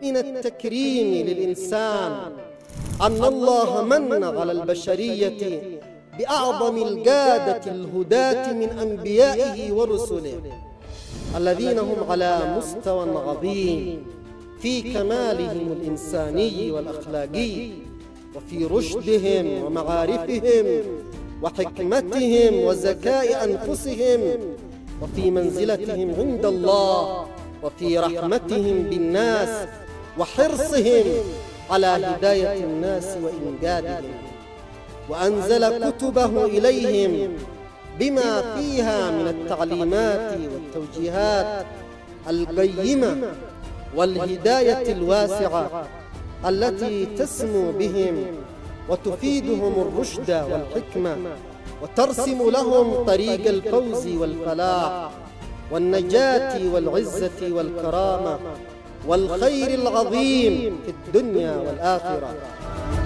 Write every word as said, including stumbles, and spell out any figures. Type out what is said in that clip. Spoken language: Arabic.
من التكريم للإنسان أن الله من على البشرية بأعظم القادة الهداة من أنبيائه ورسله، الذين هم على مستوى عظيم في كمالهم الإنساني والأخلاقي، وفي رشدهم ومعارفهم وحكمتهم وذكاء أنفسهم، وفي منزلتهم عند الله، وفي رحمتهم بالناس وحرصهم على هداية الناس وإنجادهم. وأنزل كتبه إليهم بما فيها من التعليمات والتوجيهات القيمة والهداية الواسعة التي تسمو بهم وتفيدهم الرشد والحكمة، وترسم لهم طريق الفوز والفلاح والنجاة والعزة والكرامة والخير العظيم في الدنيا والآخرة.